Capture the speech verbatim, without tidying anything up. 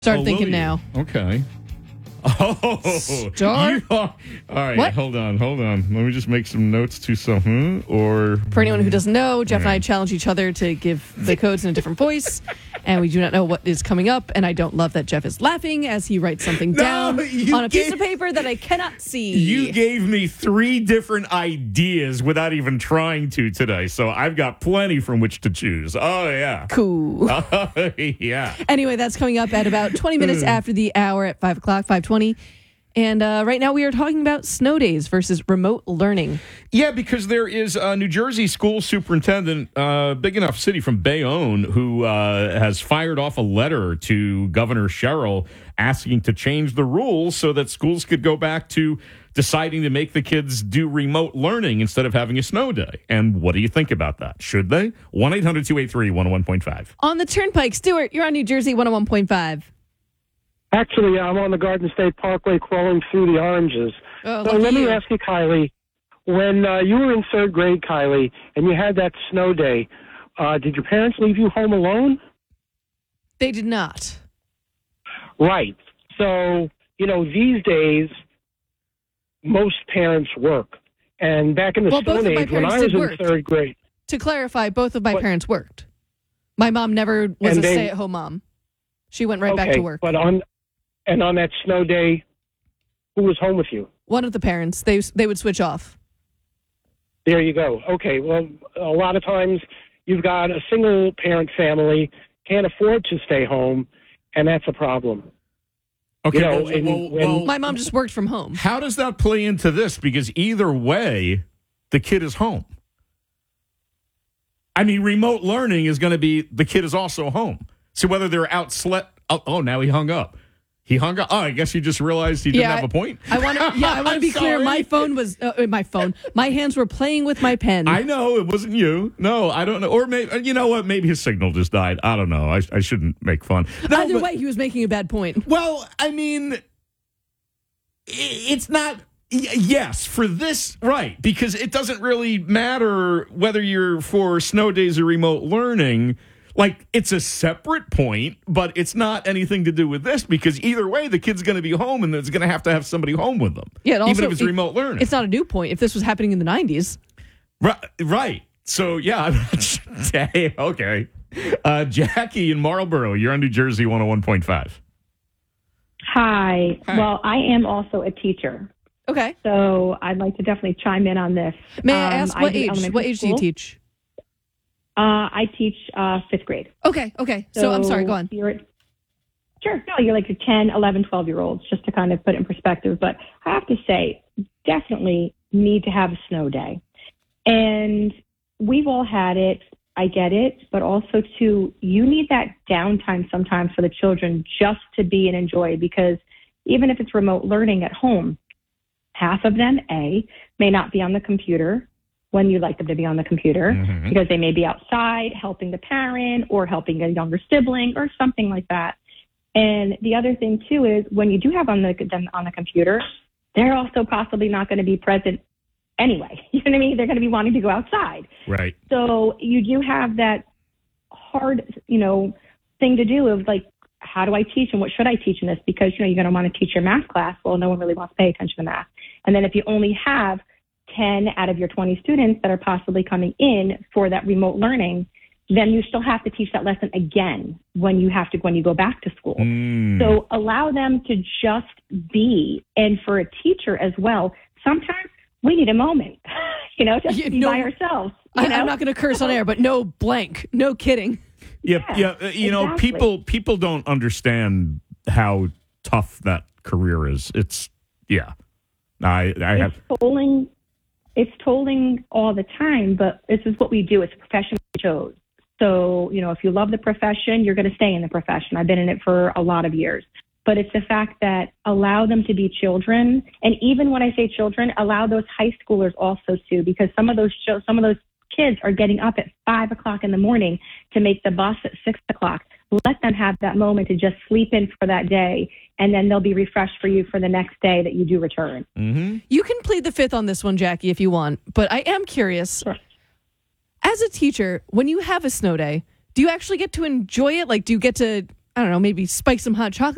Start Oh, thinking will you? now. Okay. Oh, Start? you are- all right. What? Hold on, hold on. Let me just make some notes to something. Or For anyone who doesn't know, Jeff and I Right. challenge each other to give the codes in a different voice, and we do not know what is coming up. And I don't love that Jeff is laughing as he writes something No, down you on a piece gave- of paper that I cannot see. you gave me three different ideas without even trying to today, so I've got plenty from which to choose. Oh yeah, Cool. oh, yeah. Anyway, that's coming up at about twenty minutes after the hour at five o'clock, five twenty. And uh, right now we are talking about snow days versus remote learning. Yeah, because there is a New Jersey school superintendent, uh, big enough city from Bayonne, who uh, has fired off a letter to Governor Sherrill asking to change the rules so that schools could go back to deciding to make the kids do remote learning instead of having a snow day. And what do you think about that? Should they? one eight hundred two eight three one oh one point five. On the Turnpike, Stuart, you're on New Jersey one oh one point five. Actually, I'm on the Garden State Parkway crawling through the oranges. Oh, so lucky let me you. ask you, Kylie, when uh, you were in third grade, Kylie, and you had that snow day, uh, did your parents leave you home alone? They did not. Right. So, you know, these days, most parents work. And back in the Well, both Stone of my Age, when I parents was did in work. third grade, To clarify, both of my What? parents worked. My mom never was And a they- stay-at-home mom. She went right okay, back to work. but on and on that snow day, who was home with you? One of the parents, they they would switch off. There you go. Okay, well, a lot of times you've got a single parent family, can't afford to stay home, and that's a problem. Okay, You know, well, and well, when- well, My mom just worked from home. how does that play into this? Because either way, the kid is home. I mean, remote learning is going to be the kid is also home. So whether they're out slept, oh, oh, now he hung up. He hung up. Oh, I guess you just realized he didn't Yeah, have a point. I want to. Yeah, I want to I'm be clear. sorry. My phone was uh, my phone. My hands were playing with my pen. I know it wasn't you. No, I don't know. Or maybe you know what? Maybe his signal just died. I don't know. I, I shouldn't make fun. No, Either but- way, he was making a bad point. Well, I mean, i- it's not. y- Yes, for this, right, because it doesn't really matter whether you're for snow days or remote learning. Like, it's a separate point, but it's not anything to do with this because either way, the kid's going to be home and it's going to have to have somebody home with them. Yeah, and also, even if it's it- remote learning. It's not a new point. If this was happening in the nineties, Right. right. So, yeah. I'm not- hey, okay. Uh, Jackie in Marlboro, you're on New Jersey one oh one point five. Hi. Hi. Well, I am also a teacher, okay. so I'd like to definitely chime in on this. May I Um, ask what do age? elementary What age do you school. teach? Uh, I teach uh, fifth grade. Okay. Okay. So, I'm sorry. Go on. You're, sure. No, you're like a ten, eleven, twelve year olds, just to kind of put it in perspective. But I have to say, definitely need to have a snow day. And we've all had it. I get it. But also, too, you need that downtime sometimes for the children just to be and enjoy, because even if it's remote learning at home, half of them, A, may not be on the computer when you like them to be on the computer, Mhm. because they may be outside helping the parent or helping a younger sibling or something like that. And the other thing, too, is when you do have on the, them on the computer, they're also possibly not going to be present anyway. You know what I mean? They're going to be wanting to go outside. Right. So you do have that hard, you know, thing to do of like, how do I teach and what should I teach in this? Because, you know, you're going to want to teach your math class. Well, no one really wants to pay attention to math. And then if you only have ten out of your twenty students that are possibly coming in for that remote learning, then you still have to teach that lesson again when you have to, when you go back to school. Mm. So allow them to just be. And for a teacher as well, sometimes we need a moment, you know, just Yeah, to be no, by ourselves. You I, know? I'm not going to curse on air, but no blank. No kidding. Yeah, yeah. Yeah, uh, you know, exactly. people people don't understand how tough that career is. It's yeah. I I have It's tolling, it's tolling all the time, but this is what we do. It's a profession we chose. So, you know, if you love the profession, you're going to stay in the profession. I've been in it for a lot of years. But it's the fact that allow them to be children. And even when I say children, allow those high schoolers also too, because some of those show, some of those kids are getting up at five o'clock in the morning to make the bus at six o'clock. Let them have that moment to just sleep in for that day, and then they'll be refreshed for you for the next day that you do return. mm-hmm. You can plead the fifth on this one, Jackie, if you want. But I am curious. Sure. As a teacher, when you have a snow day, do you actually get to enjoy it? Like, do you get to, I don't know, maybe spike some hot chocolate